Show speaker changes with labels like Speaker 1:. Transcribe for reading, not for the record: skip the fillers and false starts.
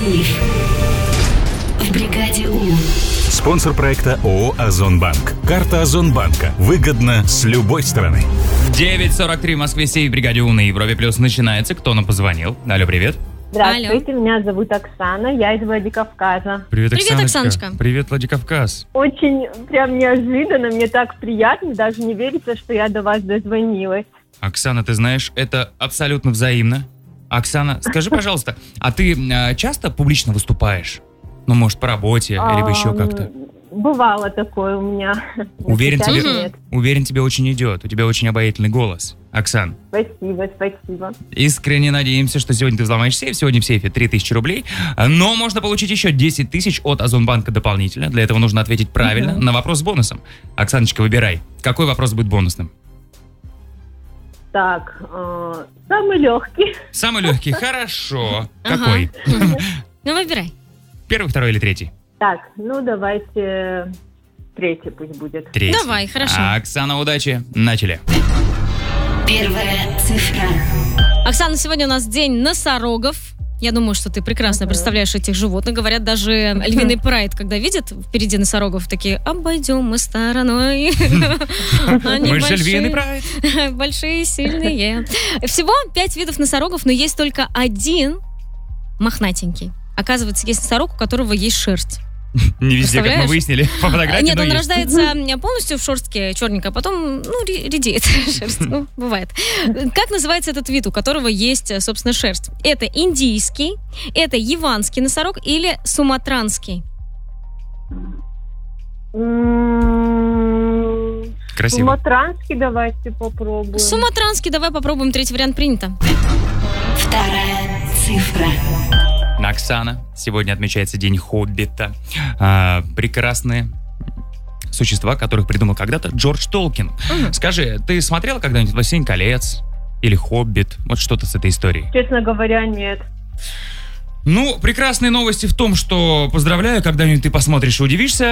Speaker 1: Салиев в бригаде У.
Speaker 2: Спонсор проекта ООО «Озонбанк». Карта Озонбанка. Выгодно с любой стороны.
Speaker 3: 9:43 в Москве, сей в бригаде У на Европе Плюс начинается. Кто нам позвонил? Алло, привет.
Speaker 4: Здравствуйте, меня зовут Оксана, я из Владикавказа.
Speaker 3: Привет,
Speaker 5: Оксаночка.
Speaker 3: Привет, Владикавказ.
Speaker 4: Очень прям неожиданно, мне так приятно, даже не верится, что я до вас дозвонилась.
Speaker 3: Оксана, ты знаешь, это абсолютно взаимно. Оксана, скажи, пожалуйста, а ты часто публично выступаешь? Ну, может, по работе, либо еще как-то?
Speaker 4: Бывало такое у меня.
Speaker 3: Уверен,
Speaker 4: Сейчас нет.
Speaker 3: тебе очень идет. У тебя очень обаятельный голос, Оксан.
Speaker 4: Спасибо.
Speaker 3: Искренне надеемся, что сегодня ты взломаешь сейф. Сегодня в сейфе 3000 рублей. Но можно получить еще 10 тысяч от Озонбанка дополнительно. Для этого нужно ответить правильно на вопрос с бонусом. Оксаночка, выбирай. Какой вопрос будет бонусным?
Speaker 4: Так, самый легкий.
Speaker 3: Самый легкий, хорошо. Какой?
Speaker 5: Ну, выбирай.
Speaker 3: Первый, второй или третий?
Speaker 4: Так, ну давайте третий пусть будет.
Speaker 3: Третий.
Speaker 5: Давай, хорошо.
Speaker 3: Оксана, удачи. Начали.
Speaker 1: Первая цифра.
Speaker 5: Оксана, сегодня у нас день носорогов. Я думаю, что ты прекрасно представляешь этих животных. Говорят, даже львиный прайд, когда видят впереди носорогов, такие: обойдем мы стороной.
Speaker 3: Мы же львиный прайд.
Speaker 5: Большие, сильные. Всего 5 видов носорогов, но есть только один мохнатенький. Оказывается, есть носорог, у которого есть шерсть.
Speaker 3: Не везде, как мы выяснили по фотографии.
Speaker 5: Нет, он
Speaker 3: есть.
Speaker 5: рождается полностью в шерстке черненькой, а потом, редеет шерсть. Бывает. Как называется этот вид, у которого есть, собственно, шерсть? Это индийский, это яванский носорог или суматранский?
Speaker 3: Красиво.
Speaker 4: Суматранский давайте попробуем.
Speaker 5: Суматранский, давай попробуем. Третий вариант принято.
Speaker 1: Вторая цифра.
Speaker 3: Оксана, сегодня отмечается День Хоббита. Прекрасные существа, которых придумал когда-то Джордж Толкин. Скажи, ты смотрела когда-нибудь «Властелин колец» или «Хоббит»? Вот что-то с этой историей.
Speaker 4: Честно говоря, нет.
Speaker 3: Ну, прекрасные новости в том, что, поздравляю, когда-нибудь ты посмотришь и удивишься.